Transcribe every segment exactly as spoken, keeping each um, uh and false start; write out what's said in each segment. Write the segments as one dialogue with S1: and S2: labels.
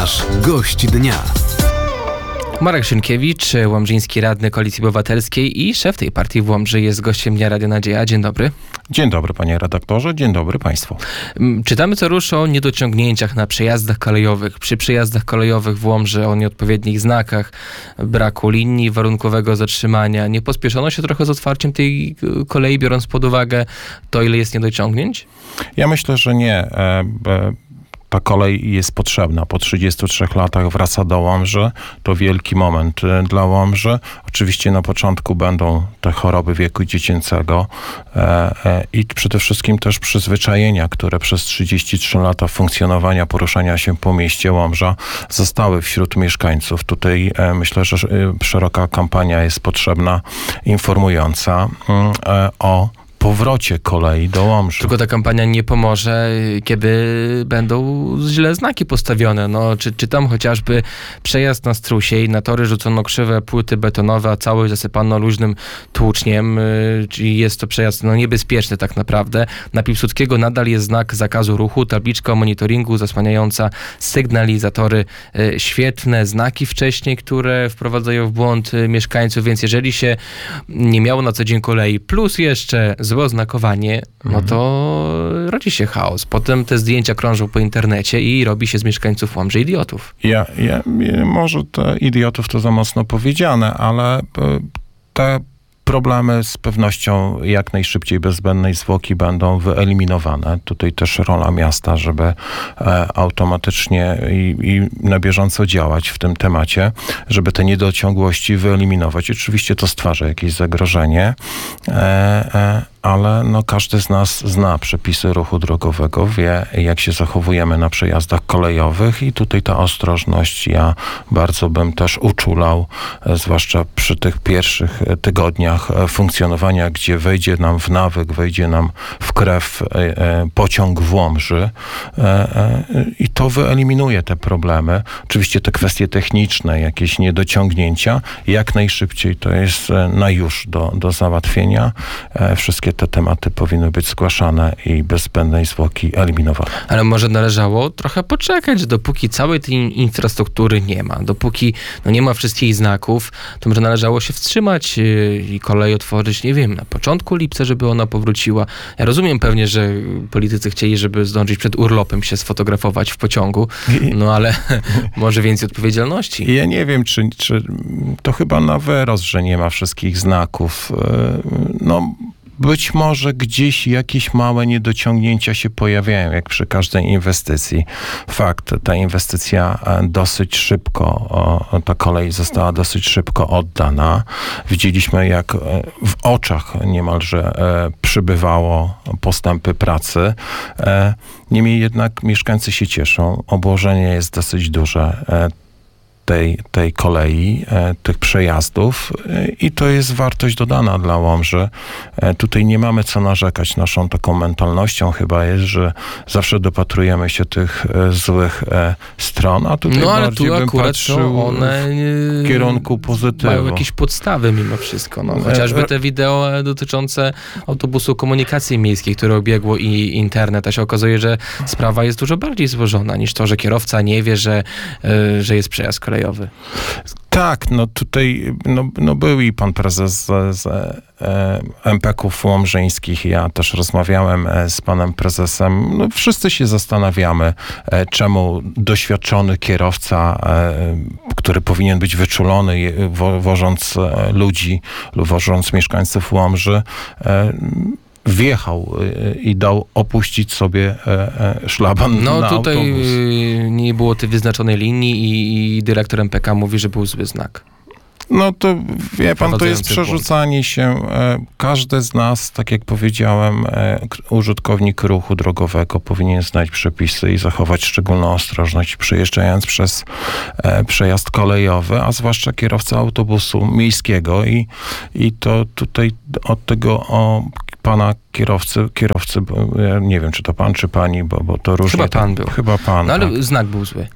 S1: Nasz gość dnia.
S2: Marek Szynkiewicz, łomżyński radny Koalicji Obywatelskiej i szef tej partii w Łomży, jest gościem Dnia Radia Nadzieja. Dzień dobry.
S3: Dzień dobry, panie redaktorze, dzień dobry państwu.
S2: Czytamy co rusz o niedociągnięciach na przejazdach kolejowych. Przy przejazdach kolejowych w Łomży o nieodpowiednich znakach, braku linii, warunkowego zatrzymania. Nie pospieszono się trochę z otwarciem tej kolei, biorąc pod uwagę to, ile jest niedociągnięć?
S3: Ja myślę, że nie. E, e, Ta kolej jest potrzebna. Po trzydziestu trzech latach wraca do Łomży. To wielki moment dla Łomży. Oczywiście na początku będą te choroby wieku dziecięcego e, e, i przede wszystkim też przyzwyczajenia, które przez trzydzieści trzy lata funkcjonowania, poruszania się po mieście Łomża zostały wśród mieszkańców. Tutaj e, myślę, że e, szeroka kampania jest potrzebna, informująca e, o powrocie kolei do Łomży.
S2: Tylko ta kampania nie pomoże, kiedy będą źle znaki postawione. No, czy, czy tam chociażby przejazd na Strusiej, na tory rzucono krzywe płyty betonowe, a całość zasypano luźnym tłuczniem, yy, czyli jest to przejazd no, niebezpieczny tak naprawdę. Na Piłsudskiego nadal jest znak zakazu ruchu, tabliczka o monitoringu zasłaniająca sygnalizatory yy, świetne, znaki wcześniej, które wprowadzają w błąd yy, mieszkańców, więc jeżeli się nie miało na co dzień kolei, plus jeszcze złe oznakowanie, no to rodzi się chaos. Potem te zdjęcia krążą po internecie i robi się z mieszkańców Łomży idiotów.
S3: Ja, ja, może te idiotów to za mocno powiedziane, ale te problemy z pewnością jak najszybciej bez zbędnej zwłoki będą wyeliminowane. Tutaj też rola miasta, żeby e, automatycznie i, i na bieżąco działać w tym temacie, żeby te niedociągłości wyeliminować. Oczywiście to stwarza jakieś zagrożenie, e, e, ale no, każdy z nas zna przepisy ruchu drogowego, wie jak się zachowujemy na przejazdach kolejowych i tutaj ta ostrożność ja bardzo bym też uczulał, e, zwłaszcza przy tych pierwszych tygodniach funkcjonowania, gdzie wejdzie nam w nawyk, wejdzie nam w krew e, e, pociąg w Łomży e, e, i to wyeliminuje te problemy. Oczywiście te kwestie techniczne, jakieś niedociągnięcia, jak najszybciej to jest e, na już do, do załatwienia. E, wszystkie te tematy powinny być zgłaszane i bez zbędnej zwłoki eliminowane. Ale
S2: może należało trochę poczekać, dopóki całej tej infrastruktury nie ma, dopóki no, nie ma wszystkich znaków, to może należało się wstrzymać yy, i kolej otworzyć, nie wiem, na początku lipca, żeby ona powróciła. Ja rozumiem pewnie, że politycy chcieli, żeby zdążyć przed urlopem się sfotografować w pociągu, no ale może więcej odpowiedzialności.
S3: Ja nie wiem, czy, czy to chyba na wyrost, że nie ma wszystkich znaków. No, być może gdzieś jakieś małe niedociągnięcia się pojawiają, jak przy każdej inwestycji. Fakt, ta inwestycja dosyć szybko, o, ta kolej została dosyć szybko oddana. Widzieliśmy, jak w oczach niemalże e, przybywało postępy pracy. E, niemniej jednak mieszkańcy się cieszą. Obłożenie jest dosyć duże. E, Tej, tej kolei, e, tych przejazdów e, i to jest wartość dodana dla Łomży. E, tutaj nie mamy co narzekać. Naszą taką mentalnością chyba jest, że zawsze dopatrujemy się tych e, złych e, stron, a tutaj
S2: no, ale
S3: bardziej
S2: tu
S3: bym
S2: akurat
S3: patrzył
S2: one
S3: w kierunku pozytywu.
S2: Mają jakieś podstawy mimo wszystko. No. Chociażby te wideo dotyczące autobusu komunikacji miejskiej, które obiegło i internet, a się okazuje, że sprawa jest dużo bardziej złożona niż to, że kierowca nie wie, że, e, że jest przejazd kolejowy.
S3: Tak, no tutaj no, no był i pan prezes z, z e, em pe ków łomżyńskich, ja też rozmawiałem z panem prezesem. No, wszyscy się zastanawiamy, e, czemu doświadczony kierowca, e, który powinien być wyczulony, wo, wożąc e, ludzi lub wożąc mieszkańców Łomży, e, wjechał i dał opuścić sobie szlaban
S2: no,
S3: na
S2: tutaj
S3: autobus.
S2: Nie było tej wyznaczonej linii i, i dyrektor em pe ka mówi, że był zły znak.
S3: No to wie pan, to jest przerzucanie się. Każdy z nas, tak jak powiedziałem, użytkownik ruchu drogowego powinien znać przepisy i zachować szczególną ostrożność przejeżdżając przez przejazd kolejowy, a zwłaszcza kierowca autobusu miejskiego i, i to tutaj od tego o pana kierowcy, kierowcy, ja nie wiem, czy to pan, czy pani, bo, bo to różnie.
S2: Chyba pan był.
S3: Chyba pan.
S2: No ale
S3: tak.
S2: Znak był zły.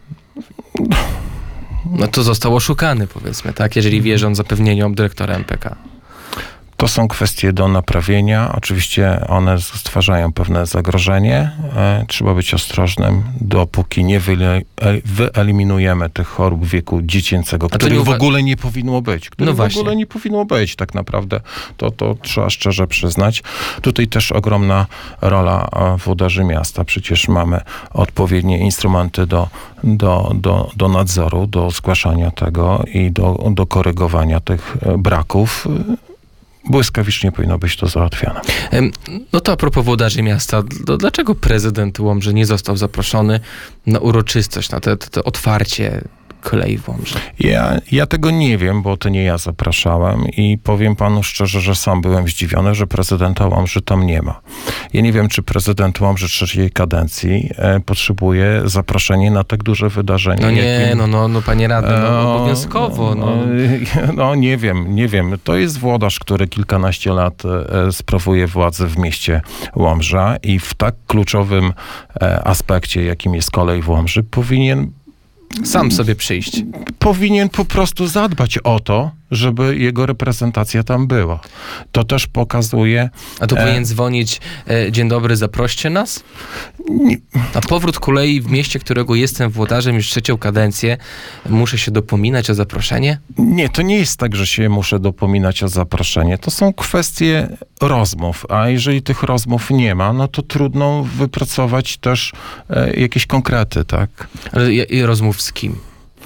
S2: No to został oszukany, powiedzmy, tak? Jeżeli wierząc zapewnieniom dyrektora em pe ka.
S3: To są kwestie do naprawienia. Oczywiście one stwarzają pewne zagrożenie. E, trzeba być ostrożnym, dopóki nie wyle, e, wyeliminujemy tych chorób wieku dziecięcego, których w ogóle nie powinno być. Których
S2: No
S3: w ogóle nie powinno być tak naprawdę. To, to trzeba szczerze przyznać. Tutaj też ogromna rola e, włodarzy miasta. Przecież mamy odpowiednie instrumenty do, do, do, do nadzoru, do zgłaszania tego i do, do korygowania tych e, braków. Błyskawicznie powinno być to załatwiane.
S2: No to a propos włodarzy miasta, to dlaczego prezydent Łomży nie został zaproszony na uroczystość, na to, to, to otwarcie kolei w Łomży?
S3: Ja, ja tego nie wiem, bo to nie ja zapraszałem i powiem panu szczerze, że sam byłem zdziwiony, że prezydenta Łomży tam nie ma. Ja nie wiem, czy prezydent Łomży trzeciej kadencji e, potrzebuje zaproszenia na tak duże wydarzenie.
S2: No nie,
S3: jakim,
S2: no, no, no panie radny, no, obowiązkowo. No.
S3: No, no nie wiem, nie wiem. To jest włodarz, który kilkanaście lat e, sprawuje władzę w mieście Łomża i w tak kluczowym e, aspekcie, jakim jest kolej w Łomży, powinien
S2: Sam sobie przyjść.
S3: Powinien po prostu zadbać o to, żeby jego reprezentacja tam była. To też pokazuje...
S2: A to
S3: e,
S2: powinien dzwonić, e, dzień dobry, zaproście nas?
S3: Nie,
S2: A powrót kolei w mieście, którego jestem włodarzem już trzecią kadencję, muszę się dopominać o zaproszenie?
S3: nie, to nie jest tak, że się muszę dopominać o zaproszenie. To są kwestie rozmów, a jeżeli tych rozmów nie ma, no to trudno wypracować też e, jakieś konkrety, tak?
S2: Ale i- i rozmów z kim?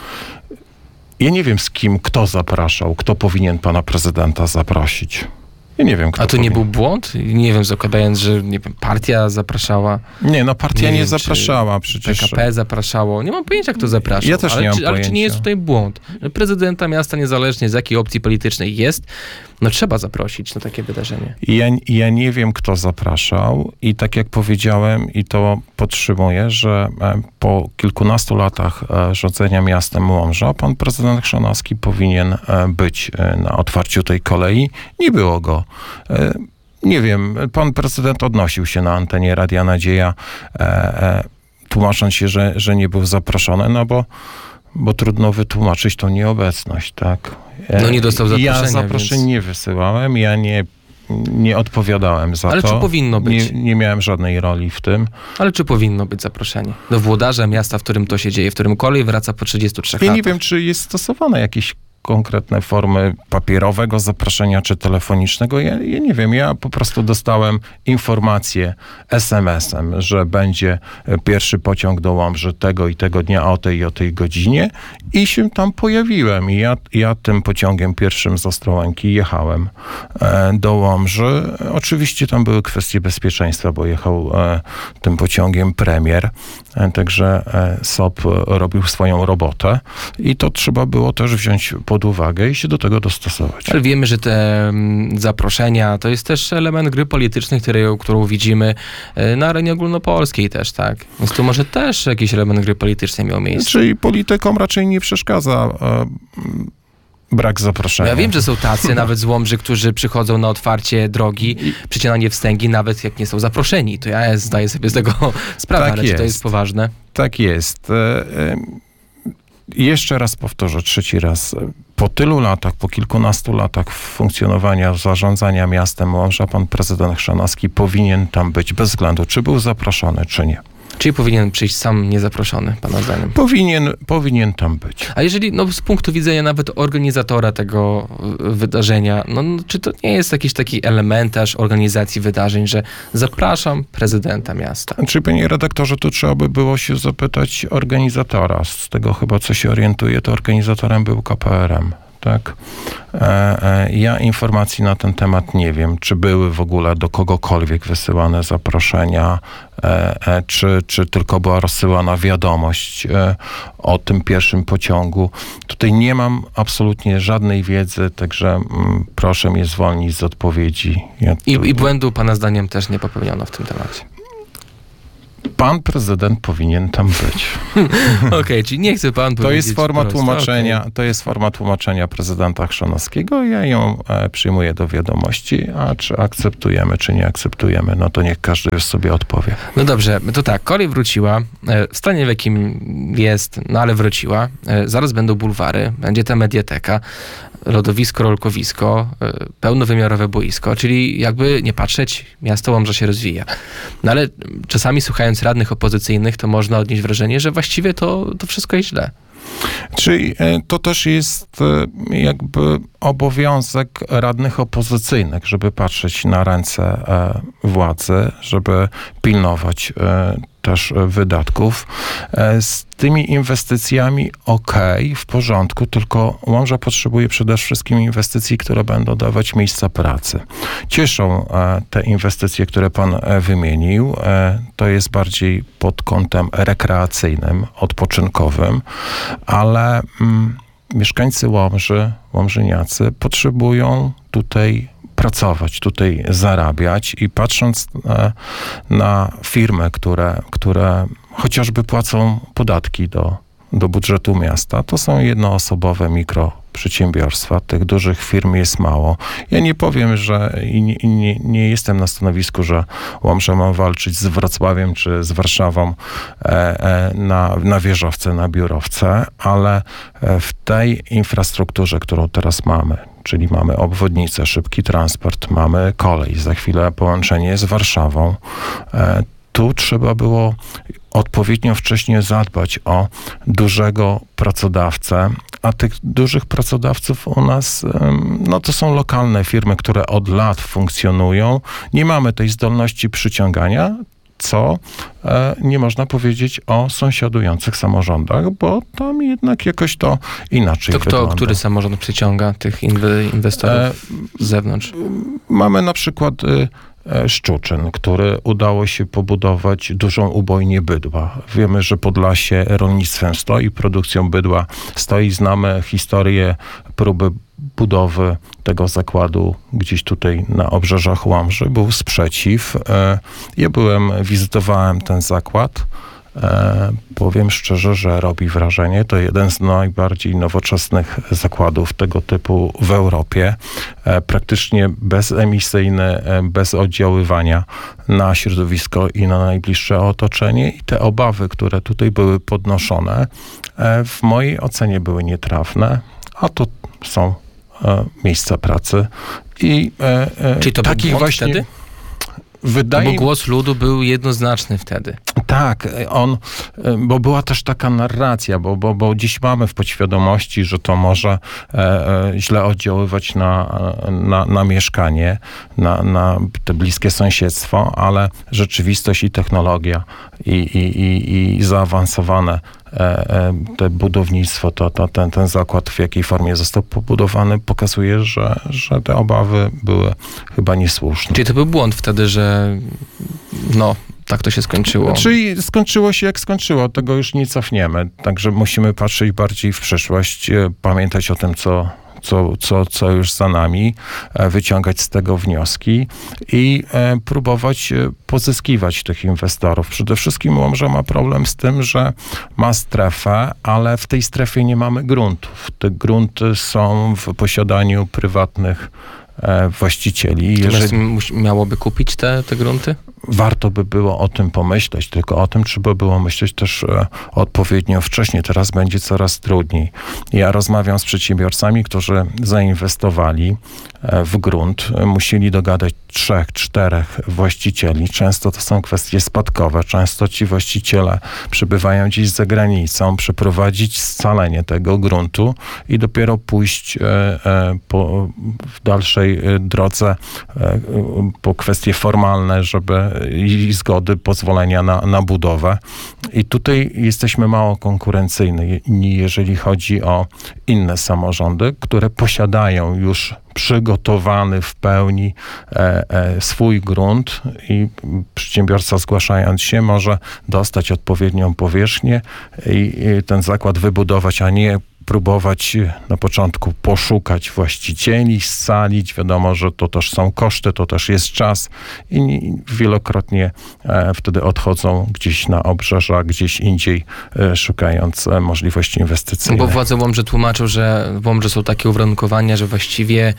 S3: Ja nie wiem, z kim, kto zapraszał, kto powinien pana prezydenta zaprosić. Ja nie wiem, kto
S2: A to nie
S3: powinien.
S2: był błąd? Nie wiem, zakładając, że nie wiem, partia zapraszała,
S3: Nie, no partia
S2: Nie
S3: nie,
S2: wiem, czy
S3: zapraszała przecież.
S2: P K P zapraszało. Nie mam pojęcia, kto zapraszał.
S3: Ja też
S2: ale
S3: nie mam
S2: czy, ale czy nie jest
S3: pojęcia.
S2: tutaj błąd? Że prezydenta miasta, niezależnie z jakiej opcji politycznej jest, no trzeba zaprosić na takie wydarzenie.
S3: Ja, ja nie wiem, kto zapraszał i tak jak powiedziałem i to podtrzymuję, że e, po kilkunastu latach e, rządzenia miastem Łomża pan prezydent Chrzanowski powinien e, być e, na otwarciu tej kolei. Nie było go. E, nie wiem, pan prezydent odnosił się na antenie Radia Nadzieja, e, e, tłumacząc się, że, że nie był zaproszony, no bo bo trudno wytłumaczyć tą nieobecność, tak?
S2: No nie dostał zaproszenia,
S3: Ja zaproszeń
S2: więc...
S3: nie wysyłałem, ja nie, nie odpowiadałem za
S2: Ale
S3: to.
S2: czy powinno być?
S3: Nie, nie miałem żadnej roli w tym.
S2: Ale czy powinno być zaproszenie? Do włodarza miasta, w którym to się dzieje, w którym kolej wraca po trzydziestu trzech
S3: Ja
S2: latach.
S3: nie wiem, czy jest stosowane jakieś konkretne formy papierowego zaproszenia czy telefonicznego. Ja, ja nie wiem, ja po prostu dostałem informację es em esem, że będzie pierwszy pociąg do Łomży tego i tego dnia o tej i o tej godzinie i się tam pojawiłem. I ja, ja tym pociągiem pierwszym z Ostrołęki jechałem e, do Łomży. Oczywiście tam były kwestie bezpieczeństwa, bo jechał e, tym pociągiem premier, e, także e, S O P robił swoją robotę i to trzeba było też wziąć pod uwagę i się do tego dostosować.
S2: Ale wiemy, że te mm, zaproszenia to jest też element gry politycznej, której, którą widzimy e, na arenie ogólnopolskiej też, tak? Więc tu może też jakiś element gry politycznej miał miejsce.
S3: Czyli politykom raczej nie przeszkadza e, brak zaproszenia.
S2: Ja wiem, że są tacy, nawet z Łomży, którzy przychodzą na otwarcie drogi, przycinanie wstęgi, nawet jak nie są zaproszeni. To ja zdaję sobie z tego sprawę,
S3: Tak
S2: ale czy to
S3: jest.
S2: jest poważne?
S3: Tak jest. E, e, Jeszcze raz powtórzę, trzeci raz. Po tylu latach, po kilkunastu latach funkcjonowania, zarządzania miastem Łomża, pan prezydent Chrzanowski powinien tam być, bez względu, czy był zaproszony, czy nie.
S2: Czyli powinien przyjść sam niezaproszony, pana zdaniem?
S3: Powinien, powinien tam być.
S2: A jeżeli, no z punktu widzenia nawet organizatora tego y, wydarzenia, no, no czy to nie jest jakiś taki elementarz organizacji wydarzeń, że zapraszam prezydenta miasta?
S3: Czy, panie redaktorze, tu trzeba by było się zapytać organizatora. Z tego chyba, co się orientuje, to organizatorem był K P R M. Tak. E, e, ja informacji na ten temat nie wiem, czy były w ogóle do kogokolwiek wysyłane zaproszenia, e, e, czy, czy tylko była rozsyłana wiadomość e, o tym pierwszym pociągu. Tutaj nie mam absolutnie żadnej wiedzy, także mm, proszę mnie zwolnić z odpowiedzi. Ja
S2: I,
S3: tu-
S2: I błędu pana zdaniem też nie popełniono w tym temacie.
S3: Pan prezydent powinien tam być.
S2: Okej, czyli nie chce pan
S3: To
S2: powiedzieć
S3: jest forma
S2: prosto,
S3: tłumaczenia,
S2: okej.
S3: to jest forma tłumaczenia prezydenta Chrzanowskiego. Ja ją e, przyjmuję do wiadomości, a czy akceptujemy, czy nie akceptujemy, no to niech każdy już sobie odpowie.
S2: No dobrze, to tak, kolej wróciła, e, w stanie w jakim jest, no ale wróciła. E, Zaraz będą bulwary, będzie ta mediateka. lodowisko, rolkowisko, pełnowymiarowe boisko, czyli jakby nie patrzeć, miasto Łomża się rozwija. No ale czasami słuchając radnych opozycyjnych, to można odnieść wrażenie, że właściwie to, to wszystko jest źle.
S3: Czyli to też jest jakby obowiązek radnych opozycyjnych, żeby patrzeć na ręce władzy, żeby pilnować też wydatków. Z tymi inwestycjami okej, w porządku, tylko Łomża potrzebuje przede wszystkim inwestycji, które będą dawać miejsca pracy. Cieszą te inwestycje, które pan wymienił. To jest bardziej pod kątem rekreacyjnym, odpoczynkowym, ale mm, mieszkańcy Łomży, łomżyniacy potrzebują tutaj pracować, tutaj zarabiać i patrząc na, na firmy, które, które chociażby płacą podatki do, do budżetu miasta, to są jednoosobowe mikroprzedsiębiorstwa. Tych dużych firm jest mało. Ja nie powiem, że i nie, nie, nie jestem na stanowisku, że Łomża ma walczyć z Wrocławiem czy z Warszawą e, e, na, na wieżowce, na biurowce, ale w tej infrastrukturze, którą teraz mamy, czyli mamy obwodnicę, szybki transport, mamy kolej, za chwilę połączenie z Warszawą. E, tu trzeba było odpowiednio wcześnie zadbać o dużego pracodawcę, a tych dużych pracodawców u nas, no to są lokalne firmy, które od lat funkcjonują. Nie mamy tej zdolności przyciągania, co e, nie można powiedzieć o sąsiadujących samorządach, bo tam jednak jakoś to inaczej
S2: To kto,
S3: wygląda.
S2: który samorząd przyciąga tych inwe- inwestorów e, z zewnątrz?
S3: Mamy na przykład y, Szczuczyn, który udało się pobudować dużą ubojnię bydła. Wiemy, że Podlasie rolnictwem stoi, produkcją bydła stoi. Znamy historię próby budowy tego zakładu gdzieś tutaj na obrzeżach Łomży. Był sprzeciw. Ja byłem, wizytowałem ten zakład. E, powiem szczerze, że robi wrażenie. To jeden z najbardziej nowoczesnych zakładów tego typu w Europie. E, praktycznie bezemisyjny, e, bez oddziaływania na środowisko i na najbliższe otoczenie. I te obawy, które tutaj były podnoszone, e, w mojej ocenie były nietrafne, a to są e, miejsca pracy. I e, e,
S2: Czyli to był właśnie wtedy?
S3: Wydaje
S2: Bo głos ludu był jednoznaczny wtedy.
S3: Tak, on, bo była też taka narracja, bo, bo, bo dziś mamy w podświadomości, że to może e, e, źle oddziaływać na, na, na mieszkanie, na, na te bliskie sąsiedztwo, ale rzeczywistość i technologia i, i, i, i zaawansowane te budownictwo, to, to ten, ten zakład, w jakiej formie został pobudowany, pokazuje, że, że te obawy były chyba niesłuszne.
S2: Czyli to był błąd wtedy, że no, tak to się skończyło.
S3: Czyli skończyło się jak skończyło, tego już nie cofniemy. Także musimy patrzeć bardziej w przyszłość, pamiętać o tym, co Co, co, co już za nami, wyciągać z tego wnioski i e, próbować pozyskiwać tych inwestorów. Przede wszystkim Łomża ma problem z tym, że ma strefę, ale w tej strefie nie mamy gruntów. Te grunty są w posiadaniu prywatnych e, właścicieli.
S2: Jeżeli miałoby kupić te, te grunty?
S3: Warto by było o tym pomyśleć, tylko o tym trzeba było myśleć też e, odpowiednio wcześnie. Teraz będzie coraz trudniej. Ja rozmawiam z przedsiębiorcami, którzy zainwestowali e, w grunt. Musieli dogadać trzech, czterech właścicieli. Często to są kwestie spadkowe. Często ci właściciele przybywają gdzieś za granicą, przeprowadzić scalenie tego gruntu i dopiero pójść e, e, po, w dalszej drodze e, po kwestie formalne, żeby i zgody, pozwolenia na, na budowę. I tutaj jesteśmy mało konkurencyjni, jeżeli chodzi o inne samorządy, które posiadają już przygotowany w pełni e, e, swój grunt i przedsiębiorca, zgłaszając się, może dostać odpowiednią powierzchnię i, i ten zakład wybudować, a nie próbować na początku poszukać właścicieli, scalić. Wiadomo, że to też są koszty, to też jest czas i wielokrotnie e, wtedy odchodzą gdzieś na obrzeża, gdzieś indziej, e, szukając e, możliwości inwestycyjnych.
S2: Bo władze Łomży tłumaczą, że w Łomży są takie uwarunkowania, że właściwie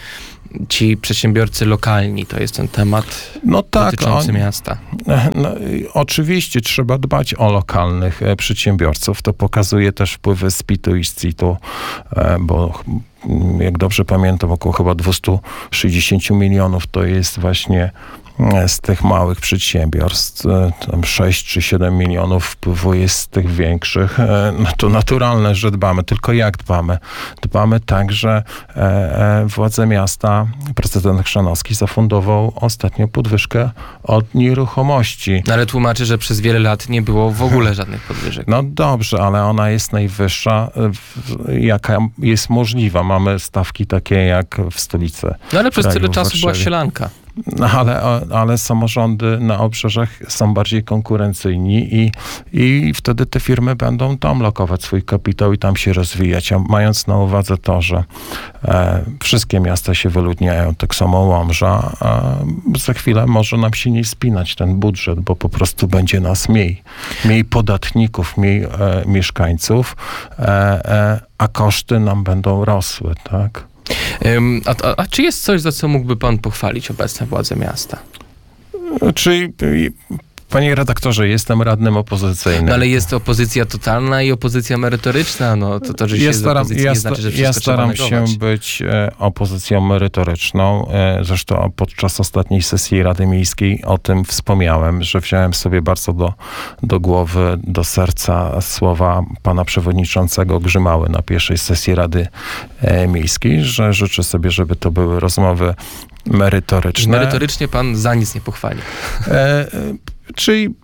S2: ci przedsiębiorcy lokalni, to jest ten temat
S3: no tak,
S2: dotyczący
S3: on,
S2: miasta.
S3: No, oczywiście trzeba dbać o lokalnych e, przedsiębiorców. To pokazuje też wpływy z pitu i z citu e, bo jak dobrze pamiętam, około chyba dwieście sześćdziesiąt milionów to jest właśnie z tych małych przedsiębiorstw, tam sześć czy siedem milionów wpływuje z tych większych. No to naturalne, że dbamy. Tylko jak dbamy? Dbamy tak, że władze miasta, prezydent Chrzanowski zafundował ostatnio podwyżkę od nieruchomości.
S2: No ale tłumaczy, że przez wiele lat nie było w ogóle żadnych podwyżek.
S3: No dobrze, ale ona jest najwyższa, jaka jest możliwa. Mamy stawki takie jak w stolicy.
S2: No ale przez
S3: kraju,
S2: tyle
S3: w
S2: czasu była
S3: Warszawie.
S2: sielanka.
S3: No ale, ale samorządy na obrzeżach są bardziej konkurencyjni i, i wtedy te firmy będą tam lokować swój kapitał i tam się rozwijać. A mając na uwadze to, że e, wszystkie miasta się wyludniają, tak samo Łomża, e, za chwilę może nam się nie spinać ten budżet, bo po prostu będzie nas mniej. Mniej podatników, mniej e, mieszkańców, e, e, a koszty nam będą rosły, tak?
S2: A, a, a czy jest coś, za co mógłby pan pochwalić obecne władze miasta?
S3: Czyli, panie redaktorze, jestem radnym opozycyjnym.
S2: No ale jest opozycja totalna i opozycja merytoryczna. No to, to że się
S3: ja
S2: jest
S3: staram,
S2: opozycji
S3: ja,
S2: nie znaczy, że
S3: ja
S2: wszystko trzeba
S3: staram się
S2: negować.
S3: być e, opozycją merytoryczną. E, zresztą podczas ostatniej sesji Rady Miejskiej o tym wspomniałem, że wziąłem sobie bardzo do, do głowy, do serca słowa pana przewodniczącego Grzymały na pierwszej sesji Rady e, Miejskiej, że życzę sobie, żeby to były rozmowy merytoryczne.
S2: Merytorycznie pan za nic nie pochwali.
S3: E, czyli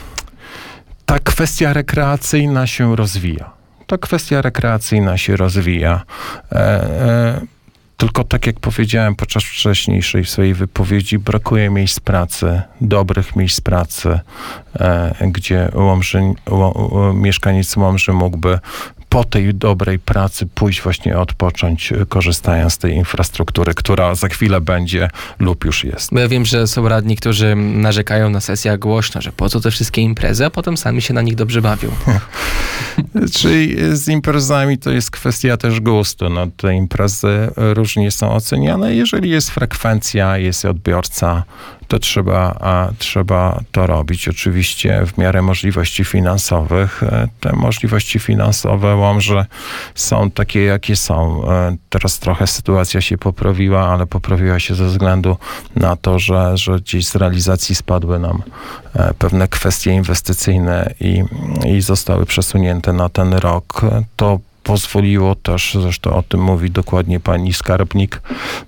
S3: ta kwestia rekreacyjna się rozwija. Ta kwestia rekreacyjna się rozwija. E, e, tylko tak jak powiedziałem podczas wcześniejszej swojej wypowiedzi, brakuje miejsc pracy, dobrych miejsc pracy, e, gdzie Łomży, ło, mieszkaniec Łomży mógłby po tej dobrej pracy pójść właśnie odpocząć, korzystając z tej infrastruktury, która za chwilę będzie lub już jest.
S2: Bo ja wiem, że są radni, którzy narzekają na sesjach głośno, że po co te wszystkie imprezy, a potem sami się na nich dobrze bawią.
S3: Czyli z imprezami to jest kwestia też gustu. No, te imprezy różnie są oceniane. Jeżeli jest frekwencja, jest odbiorca, to trzeba, a, trzeba to robić. Oczywiście w miarę możliwości finansowych. Te możliwości finansowe Łomży są takie, jakie są. Teraz trochę sytuacja się poprawiła, ale poprawiła się ze względu na to, że, że gdzieś z realizacji spadły nam pewne kwestie inwestycyjne i, i zostały przesunięte na ten rok. To pozwoliło też, zresztą o tym mówi dokładnie pani skarbnik,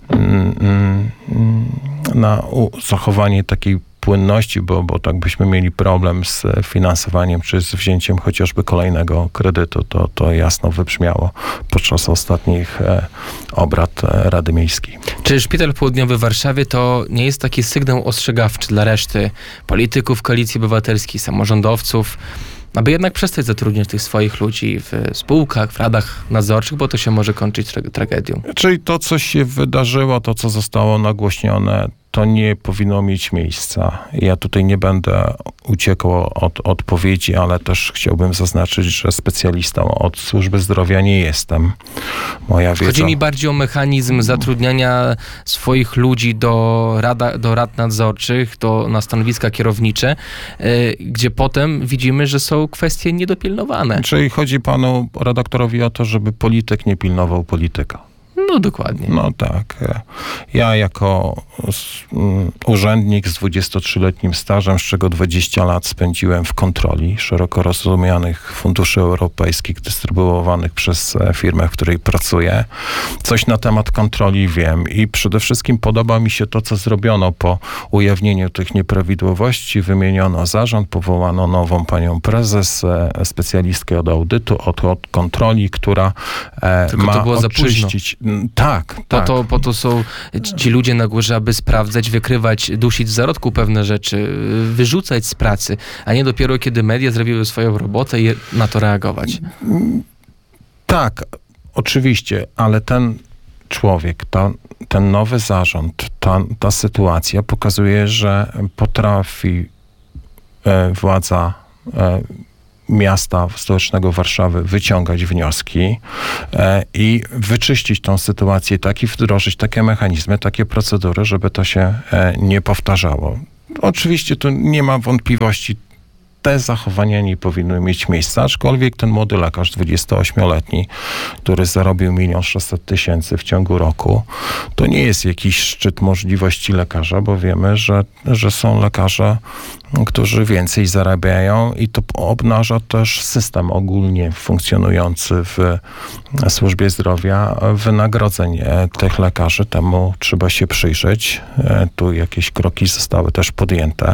S3: na zachowanie takiej płynności, bo, bo tak byśmy mieli problem z finansowaniem czy z wzięciem chociażby kolejnego kredytu, to, to jasno wybrzmiało podczas ostatnich e, obrad e, Rady Miejskiej.
S2: Czy Szpital Południowy w Warszawie to nie jest taki sygnał ostrzegawczy dla reszty polityków Koalicji Obywatelskiej, samorządowców, aby jednak przestać zatrudniać tych swoich ludzi w spółkach, w radach nadzorczych, bo to się może kończyć tra- tragedią?
S3: Czyli to, co się wydarzyło, to, co zostało nagłośnione, to nie powinno mieć miejsca. Ja tutaj nie będę uciekał od odpowiedzi, ale też chciałbym zaznaczyć, że specjalistą od służby zdrowia nie jestem. Moja wiedza...
S2: Chodzi mi bardziej o mechanizm zatrudniania swoich ludzi do, rada, do rad nadzorczych, do, na stanowiska kierownicze, yy, gdzie potem widzimy, że są kwestie niedopilnowane.
S3: Czyli chodzi panu redaktorowi o to, żeby polityk nie pilnował polityka.
S2: No dokładnie.
S3: No tak. Ja jako urzędnik z dwudziestotrzyletnim stażem, z czego dwadzieścia lat spędziłem w kontroli szeroko rozumianych funduszy europejskich dystrybuowanych przez firmę, w której pracuję. Coś na temat kontroli wiem i przede wszystkim podoba mi się to, co zrobiono po ujawnieniu tych nieprawidłowości. Wymieniono zarząd, powołano nową panią prezes, specjalistkę od audytu, od, od kontroli, która
S2: Tylko
S3: ma
S2: to było
S3: oczyścić... Tak,
S2: Po,
S3: tak.
S2: to, po to są ci ludzie na górze, aby sprawdzać, wykrywać, dusić w zarodku pewne rzeczy, wyrzucać z pracy, a nie dopiero kiedy media zrobiły swoją robotę i na to reagować.
S3: Tak, oczywiście, ale ten człowiek, ta, ten nowy zarząd, ta, ta sytuacja pokazuje, że potrafi e, władza e, miasta stołecznego Warszawy wyciągać wnioski e, i wyczyścić tą sytuację tak i wdrożyć takie mechanizmy, takie procedury, żeby to się e, nie powtarzało. Oczywiście tu nie ma wątpliwości te zachowania nie powinny mieć miejsca, aczkolwiek ten młody lekarz, dwudziestoośmioletni, który zarobił milion sześćset tysięcy w ciągu roku, to nie jest jakiś szczyt możliwości lekarza, bo wiemy, że, że są lekarze, którzy więcej zarabiają i to obnaża też system ogólnie funkcjonujący w służbie zdrowia wynagrodzeń tych lekarzy. Temu trzeba się przyjrzeć. Tu jakieś kroki zostały też podjęte.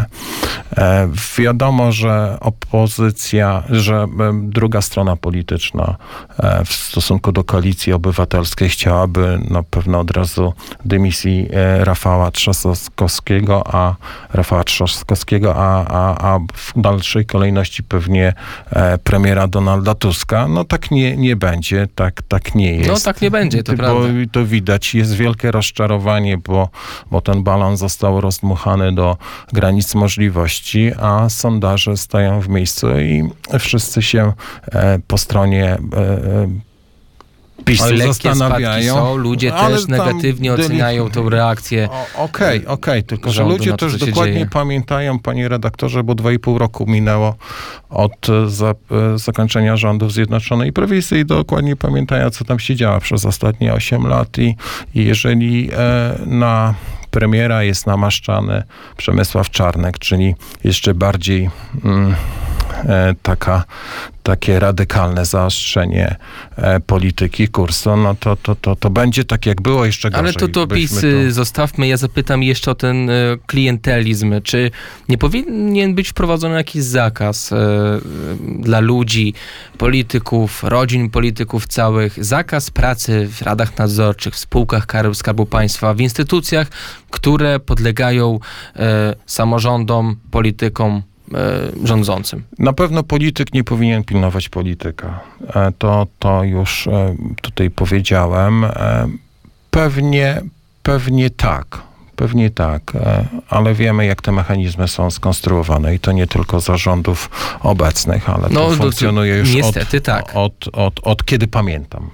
S3: Wiadomo, że opozycja, że druga strona polityczna w stosunku do Koalicji Obywatelskiej chciałaby na pewno od razu dymisji Rafała Trzaskowskiego, a Rafała Trzaskowskiego, a, a, a w dalszej kolejności pewnie premiera Donalda Tuska. No tak nie, nie będzie, tak, tak nie jest.
S2: No tak nie będzie, to
S3: bo
S2: prawda.
S3: To widać, jest wielkie rozczarowanie, bo, bo ten balon został rozdmuchany do granic możliwości, a sondaże stoją w miejscu i wszyscy się e, po stronie e, PiSu
S2: Oj, lekkie
S3: zastanawiają.
S2: spadki są, ludzie
S3: ale
S2: też negatywnie
S3: deli-
S2: oceniają tą reakcję.
S3: O, Okej, okay, okej, tylko że
S2: rządu
S3: ludzie
S2: na to,
S3: też
S2: co się
S3: dokładnie
S2: dzieje.
S3: pamiętają, panie redaktorze, bo dwa i pół roku minęło od e, za, e, zakończenia rządów Zjednoczonej Prawicy i dokładnie pamiętają, co tam się działo przez ostatnie osiem lat i, i jeżeli e, na premiera jest namaszczany Przemysław Czarnek, czyli jeszcze bardziej mm, e, taka takie radykalne zaostrzenie e, polityki kursu, no to, to, to, to będzie tak, jak było, jeszcze gorzej.
S2: Ale to, to
S3: byśmy
S2: PiS
S3: to-
S2: zostawmy. Ja zapytam jeszcze o ten e, klientelizm. Czy nie powinien być wprowadzony jakiś zakaz e, dla ludzi, polityków, rodzin polityków całych, zakaz pracy w radach nadzorczych, w spółkach Skarbu Państwa, w instytucjach, które podlegają e, samorządom, politykom e, rządzącym?
S3: Na pewno polityk nie powinien pilnować polityka. E, To, to już e, tutaj powiedziałem. E, Pewnie, pewnie tak. Pewnie tak, e, ale wiemy, jak te mechanizmy są skonstruowane i to nie tylko zarządów obecnych, ale
S2: No,
S3: to
S2: to-
S3: funkcjonuje już
S2: niestety
S3: od,
S2: tak.
S3: od, od, od kiedy pamiętam.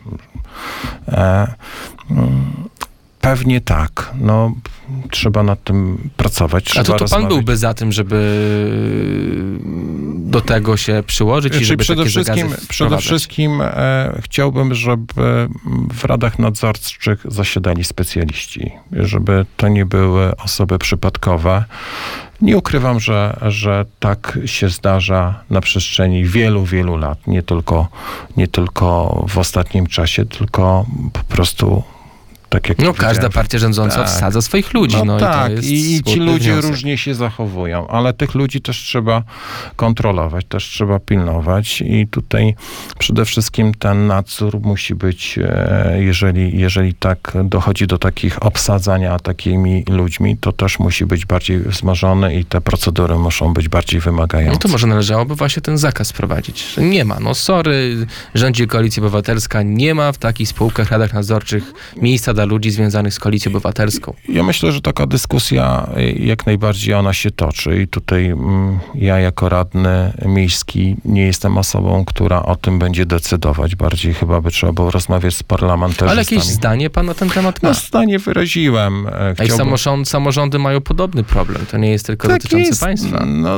S3: E, mm, Pewnie tak. No, trzeba nad tym pracować.
S2: A
S3: Trzeba
S2: to, to pan
S3: rozmawiać.
S2: byłby za tym, żeby do tego się przyłożyć i
S3: Czyli
S2: żeby
S3: przede
S2: takie
S3: wszystkim,
S2: zakazy
S3: przede
S2: wprowadzać?
S3: wszystkim e, chciałbym, żeby w radach nadzorczych zasiadali specjaliści, żeby to nie były osoby przypadkowe. Nie ukrywam, że, że tak się zdarza na przestrzeni wielu, wielu lat. Nie tylko, nie tylko w ostatnim czasie, tylko po prostu tak jak
S2: No
S3: powiedziałem,
S2: każda partia rządząca
S3: tak.
S2: wsadza swoich ludzi. No,
S3: No, tak,
S2: i to jest
S3: i, i ci
S2: smutny
S3: ludzie
S2: wniosek.
S3: różnie się zachowują, ale tych ludzi też trzeba kontrolować, też trzeba pilnować i tutaj przede wszystkim ten nadzór musi być, e, jeżeli, jeżeli tak dochodzi do takich obsadzania takimi ludźmi, to też musi być bardziej wzmożony i te procedury muszą być bardziej wymagające.
S2: No to może należałoby właśnie ten zakaz wprowadzić. Że nie ma, no sorry, rządzi Koalicja Obywatelska, nie ma w takich spółkach, radach nadzorczych miejsca dla ludzi związanych z Koalicją Obywatelską.
S3: Ja myślę, że taka dyskusja y, jak najbardziej ona się toczy i tutaj mm, ja jako radny miejski nie jestem osobą, która o tym będzie decydować. Bardziej chyba by trzeba było rozmawiać z parlamentarzystami.
S2: Ale jakieś zdanie pan na ten temat ma?
S3: No zdanie wyraziłem. E,
S2: A i
S3: chciałbym-
S2: samorząd, samorządy mają podobny problem. To nie jest tylko
S3: Tak
S2: dotyczący
S3: jest.
S2: państwa.
S3: No,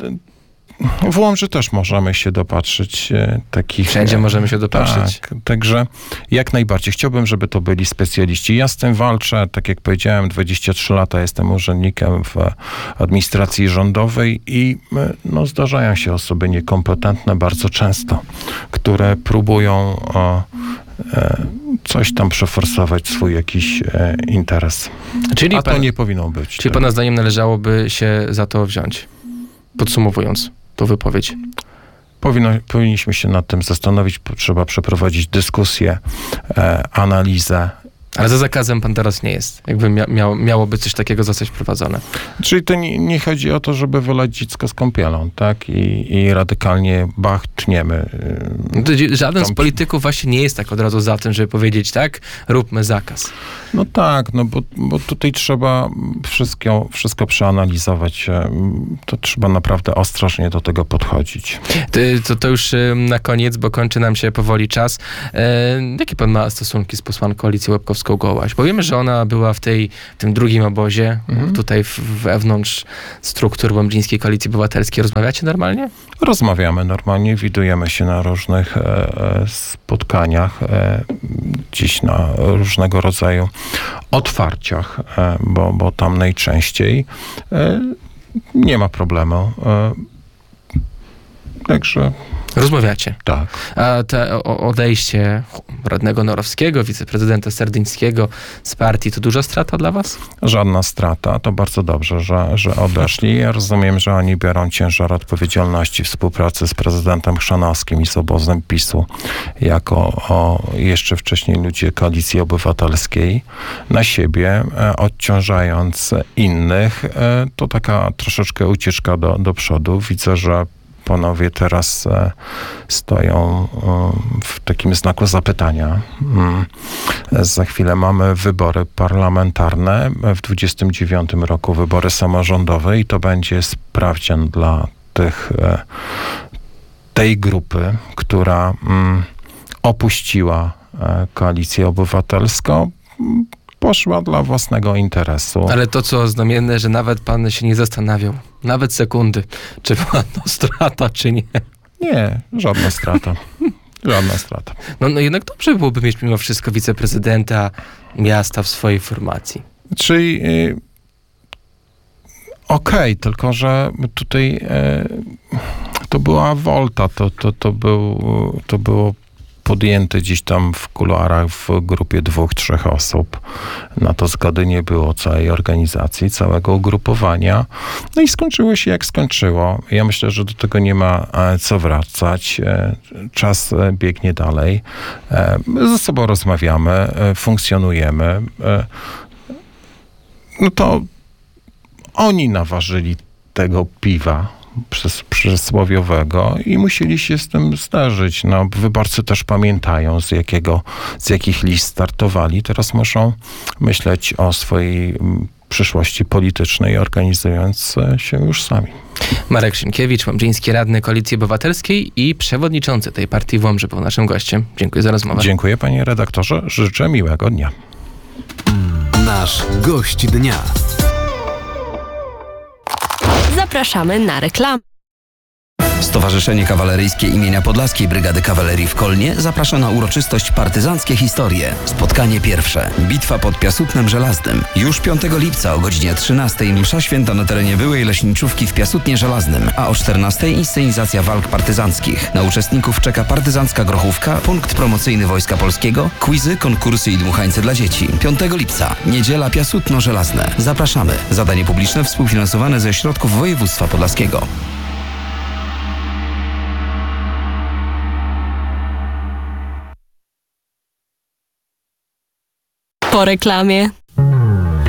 S3: w Łomży też możemy się dopatrzyć e, takich...
S2: Wszędzie możemy się dopatrzyć.
S3: Tak, także jak najbardziej. Chciałbym, żeby to byli specjaliści. Ja z tym walczę, tak jak powiedziałem, dwadzieścia trzy lata jestem urzędnikiem w administracji rządowej i e, no, zdarzają się osoby niekompetentne bardzo często, które próbują o, e, coś tam przeforsować, swój jakiś e, interes.
S2: Czyli,
S3: A to
S2: pan,
S3: nie powinno być.
S2: czyli pana zdaniem należałoby się za to wziąć? Podsumowując tą wypowiedź.
S3: Powinno, powinniśmy się nad tym zastanowić, po- trzeba przeprowadzić dyskusję, e, analizę.
S2: Ale za zakazem pan teraz nie jest. Jakby mia, miało, miałoby coś takiego zostać wprowadzone.
S3: Czyli to nie, nie chodzi o to, żeby wylać dziecko z kąpielą, tak? I, i radykalnie bach, tniemy.
S2: No to dzi- Żaden z
S3: Tam-
S2: polityków właśnie nie jest tak od razu za tym, żeby powiedzieć tak, róbmy zakaz.
S3: No tak, no bo, bo tutaj trzeba wszystko, wszystko przeanalizować. e, To trzeba naprawdę ostrożnie do tego podchodzić.
S2: Ty- To, to już ym, na koniec, bo kończy nam się powoli czas. E, jakie pan ma stosunki z posłanką Alicją Łebkowską Kidawy-Brzoską-Kołaś? Bo wiemy, że ona była w tej, w tym drugim obozie,
S3: Mhm.
S2: tutaj w, wewnątrz struktur Łomżyńskiej Koalicji Obywatelskiej. Rozmawiacie normalnie?
S3: Rozmawiamy normalnie, widujemy się na różnych e, e, spotkaniach, e, gdzieś na różnego rodzaju otwarciach, e, bo, bo tam najczęściej e, nie ma problemu. E, także
S2: Rozmawiacie.
S3: tak.
S2: A te o- odejście radnego Norowskiego, wiceprezydenta Serdyńskiego z partii, to duża strata dla was?
S3: Żadna strata. To bardzo dobrze, że, że odeszli. Ja rozumiem, że oni biorą ciężar odpowiedzialności współpracy z prezydentem Chrzanowskim i z obozem PiSu jako o, jeszcze wcześniej ludzie Koalicji Obywatelskiej na siebie, e, odciążając innych. E, to taka troszeczkę ucieczka do, do przodu. Widzę, że panowie teraz e, stoją e, w takim znaku zapytania. Mm. Za chwilę mamy wybory parlamentarne, w dwudziestym dziewiątym roku wybory samorządowe i to będzie sprawdzian dla tych, e, tej grupy, która mm, opuściła e, Koalicję Obywatelską, m, poszła dla własnego interesu.
S2: Ale to, co znamienne, że nawet pan się nie zastanawiał, nawet sekundy, czy była to strata, czy nie.
S3: Nie, żadna strata. Żadna strata.
S2: No, no jednak dobrze byłoby mieć mimo wszystko wiceprezydenta miasta w swojej formacji.
S3: Czyli y, okej, tylko że tutaj y, to była wolta, to, to, to, był, to było podjęte gdzieś tam w kuluarach w grupie dwóch, trzech osób. Na to zgody nie było całej organizacji, całego ugrupowania. No i skończyło się jak skończyło. Ja myślę, że do tego nie ma e, co wracać. E, Czas e, biegnie dalej. E, My ze sobą rozmawiamy, e, funkcjonujemy. E, No to oni naważyli tego piwa przys- przysłowiowego i musieli się z tym zderzyć. No, wyborcy też pamiętają, z jakiego, z jakich list startowali. Teraz muszą myśleć o swojej mm, przyszłości politycznej, organizując e, się już sami.
S2: Marek Szynkiewicz, łomżyński radny Koalicji Obywatelskiej i przewodniczący tej partii w Łomży był naszym gościem. Dziękuję za rozmowę.
S3: Dziękuję, panie redaktorze. Życzę miłego dnia.
S1: Nasz gość dnia.
S4: Zapraszamy na reklamę.
S1: Stowarzyszenie Kawaleryjskie imienia Podlaskiej Brygady Kawalerii w Kolnie zaprasza na uroczystość Partyzanckie Historie. Spotkanie pierwsze. Bitwa pod Piasutnem Żelaznym. Już piątego lipca o godzinie trzynastej msza święta na terenie byłej leśniczówki w Piasutnie Żelaznym, a o czternastej inscenizacja walk partyzanckich. Na uczestników czeka partyzancka grochówka, punkt promocyjny Wojska Polskiego, quizy, konkursy i dmuchańce dla dzieci. piątego lipca. Niedziela Piasutno Żelazne. Zapraszamy. Zadanie publiczne współfinansowane ze środków województwa podlaskiego.
S4: Po reklamie.